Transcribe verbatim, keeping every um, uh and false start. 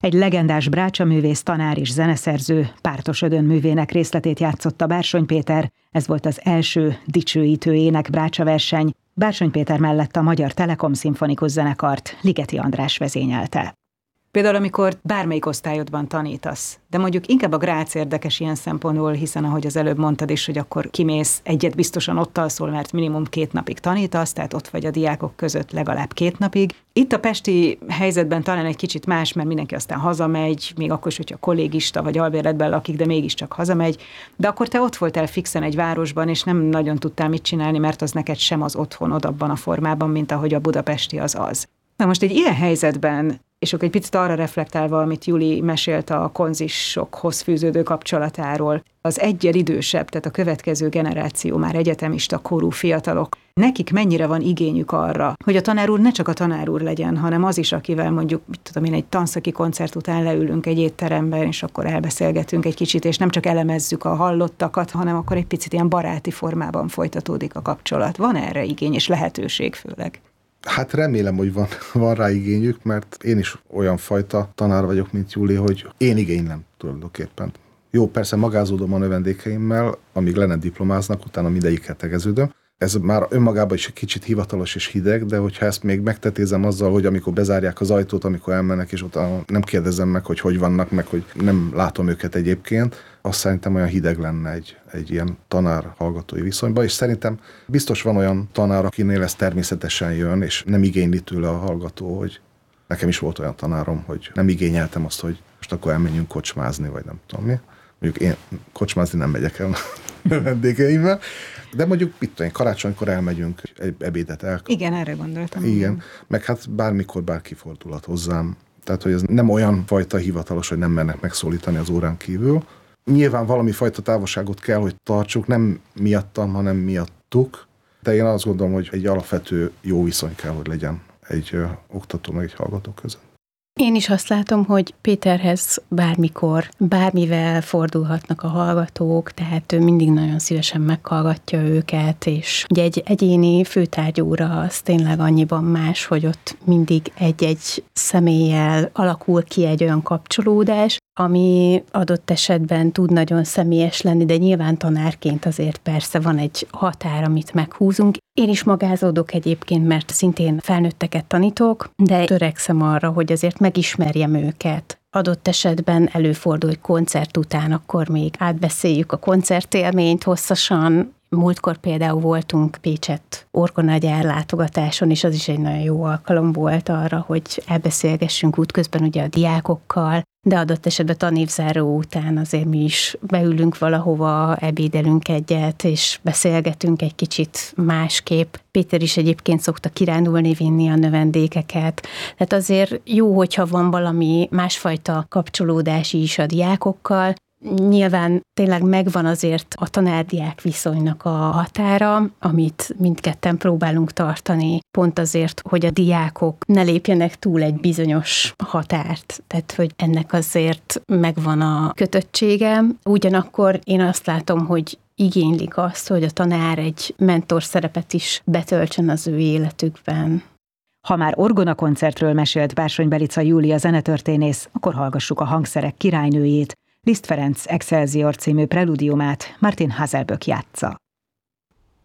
Egy legendás brácsaművész, tanár és zeneszerző, Pártos Ödön művének részletét játszotta Bársony Péter, ez volt az első dicsőítő ének brácsaverseny. Bársony Péter mellett a Magyar Telekom Szimfonikus Zenekart Ligeti András vezényelte. Például, amikor bármelyik osztályodban tanítasz, de mondjuk inkább a grác érdekes ilyen szempontból, hiszen ahogy az előbb mondtad is, hogy akkor kimész, egyet biztosan ott alszol, mert minimum két napig tanítasz, tehát ott vagy a diákok között legalább két napig. Itt a pesti helyzetben talán egy kicsit más, mert mindenki aztán hazamegy, még akkor is, hogyha kollégista vagy albérletben lakik, de mégiscsak hazamegy. De akkor te ott voltál fixen egy városban, és nem nagyon tudtál mit csinálni, mert az neked sem az otthonod abban a formában, mint ahogy a budapesti az az. Na most egy ilyen helyzetben, és akkor egy picit arra reflektálva, amit Juli mesélt a konzisokhoz fűződő kapcsolatáról, az egyel idősebb, tehát a következő generáció már egyetemista korú fiatalok, nekik mennyire van igényük arra, hogy a tanár úr ne csak a tanár úr legyen, hanem az is, akivel mondjuk, mit tudom én, egy tanszaki koncert után leülünk egy étteremben, és akkor elbeszélgetünk egy kicsit, és nem csak elemezzük a hallottakat, hanem akkor egy picit ilyen baráti formában folytatódik a kapcsolat. Van erre igény és lehetőség főleg? Hát remélem, hogy van, van rá igényük, mert én is olyan fajta tanár vagyok, mint Júli, hogy én igénylem tulajdonképpen. Jó, persze magázódom a növendékeimmel, amíg le nem diplomáznak, utána mindegyikkel tegeződöm. Ez már önmagában is egy kicsit hivatalos és hideg, de hogyha ezt még megtetézem azzal, hogy amikor bezárják az ajtót, amikor elmennek, és utána nem kérdezem meg, hogy hogy vannak, meg hogy nem látom őket egyébként, azt szerintem olyan hideg lenne egy, egy ilyen tanár-hallgatói viszonyban, és szerintem biztos van olyan tanár, akinél ez természetesen jön, és nem igényli tőle a hallgató, hogy nekem is volt olyan tanárom, hogy nem igényeltem azt, hogy most akkor elmenjünk kocsmázni, vagy nem tudom mi. Mondjuk én kocsmázni nem megyek el a vendégeimmel, de mondjuk mit tudom, karácsonykor elmegyünk egy ebédet el. Igen, erre gondoltam. Igen, meg hát bármikor bárki fordulhat hozzám. Tehát, hogy ez nem olyan fajta hivatalos, hogy nem mernek megszólítani az órán kívül. Nyilván valami fajta távolságot kell, hogy tartsuk, nem miattam, hanem miattuk, de én azt gondolom, hogy egy alapvető jó viszony kell, hogy legyen egy ö, oktató meg egy hallgató között. Én is azt látom, hogy Péterhez bármikor, bármivel fordulhatnak a hallgatók, tehát ő mindig nagyon szívesen meghallgatja őket, és ugye egy egyéni főtárgyóra az tényleg annyiban más, hogy ott mindig egy-egy személlyel alakul ki egy olyan kapcsolódás, ami adott esetben tud nagyon személyes lenni, de nyilván tanárként azért persze van egy határ, amit meghúzunk. Én is magázódok egyébként, mert szintén felnőtteket tanítok, de törekszem arra, hogy azért megismerjem őket. Adott esetben előfordul, hogy koncert után akkor még átbeszéljük a koncertélményt hosszasan. Múltkor például voltunk Pécsett orgonagyár látogatáson, és az is egy nagyon jó alkalom volt arra, hogy elbeszélgessünk útközben ugye a diákokkal, de adott esetben tanévzáró után azért mi is beülünk valahova, ebédelünk egyet, és beszélgetünk egy kicsit másképp. Péter is egyébként szokta kirándulni, vinni a növendékeket. Tehát azért jó, hogyha van valami másfajta kapcsolódás is a diákokkal. Nyilván tényleg megvan azért a tanár-diák viszonynak a határa, amit mindketten próbálunk tartani, pont azért, hogy a diákok ne lépjenek túl egy bizonyos határt, tehát hogy ennek azért megvan a kötöttsége. Ugyanakkor én azt látom, hogy igénylik azt, hogy a tanár egy mentor szerepet is betöltsön az ő életükben. Ha már orgonakoncertről mesélt Bársony Belica Júlia zenetörténész, akkor hallgassuk a hangszerek királynőjét, Liszt Ferenc Excelsior című preludiumát Martin Haselböck játsza.